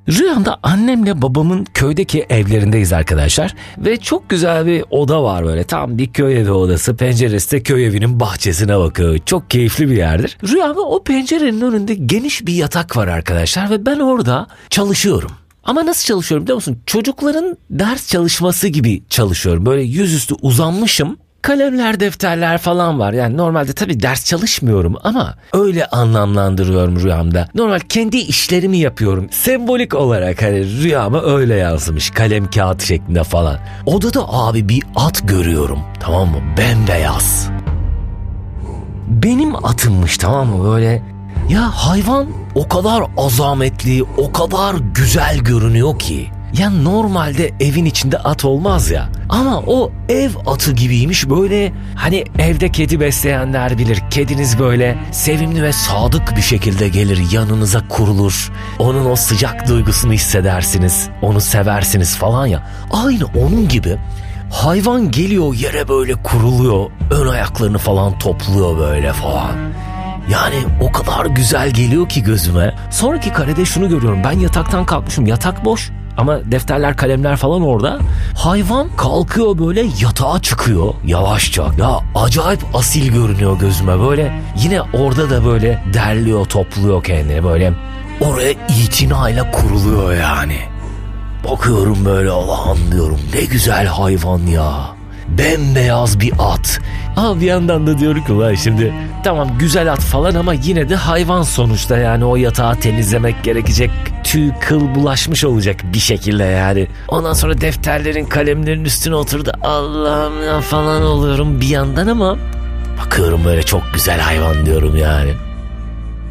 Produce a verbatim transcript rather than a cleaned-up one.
Rüyamda annemle babamın köydeki evlerindeyiz arkadaşlar. Ve çok güzel bir oda var böyle. Tam bir köy evi odası. Penceresi de köy evinin bahçesine bakıyor. Çok keyifli bir yerdir. Rüyamda o pencerenin önünde geniş bir yatak var arkadaşlar. Ve ben orada çalışıyorum. Ama nasıl çalışıyorum biliyor musun? Çocukların ders çalışması gibi çalışıyorum. Böyle yüzüstü uzanmışım. Kalemler, defterler falan var. Yani normalde tabii ders çalışmıyorum ama öyle anlamlandırıyorum rüyamda. Normal kendi işlerimi yapıyorum. Sembolik olarak hani rüyama öyle yansımış. Kalem kağıt şeklinde falan. Odada abi bir at görüyorum. Tamam mı? Bembeyaz. Benim atımmış, tamam mı? Böyle ya hayvan o kadar azametli, o kadar güzel görünüyor ki. Ya normalde evin içinde at olmaz ya. Ama o ev atı gibiymiş, böyle hani evde kedi besleyenler bilir. Kediniz böyle sevimli ve sadık bir şekilde gelir, yanınıza kurulur. Onun o sıcak duygusunu hissedersiniz. Onu seversiniz falan ya. Aynı onun gibi hayvan geliyor, yere böyle kuruluyor. Ön ayaklarını falan topluyor böyle falan. Yani o kadar güzel geliyor ki gözüme. Sonraki karede şunu görüyorum. Ben yataktan kalkmışım. Yatak boş. Ama defterler, kalemler falan orada. Hayvan kalkıyor, böyle yatağa çıkıyor yavaşça. Ya acayip asil görünüyor gözüme böyle. Yine orada da böyle derliyor, topluyor kendini böyle. Oraya itinayla kuruluyor yani. Bakıyorum böyle, Allah'ım diyorum, ne güzel hayvan ya. Bembeyaz bir at. Ama bir yandan da diyorum ki ulan şimdi tamam güzel at falan ama yine de hayvan sonuçta, yani o yatağı temizlemek gerekecek. Tüy, kıl bulaşmış olacak bir şekilde yani. Ondan sonra defterlerin, kalemlerin üstüne oturdu. Allah'ım ya falan oluyorum bir yandan ama bakıyorum böyle çok güzel hayvan diyorum yani.